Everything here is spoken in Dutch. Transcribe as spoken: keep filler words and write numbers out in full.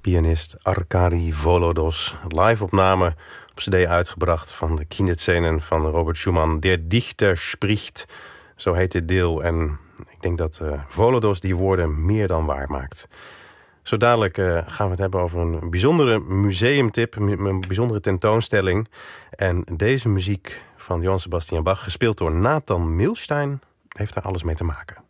pianist Arkadi Volodos. Live opname op cd uitgebracht van de Kinderscenen van Robert Schumann. Der Dichter spricht, zo heet dit deel. En ik denk dat uh, Volodos die woorden meer dan waar maakt. Zo dadelijk uh, gaan we het hebben over een bijzondere museumtip, een bijzondere tentoonstelling. En deze muziek van Johann Sebastian Bach, gespeeld door Nathan Milstein, heeft daar alles mee te maken.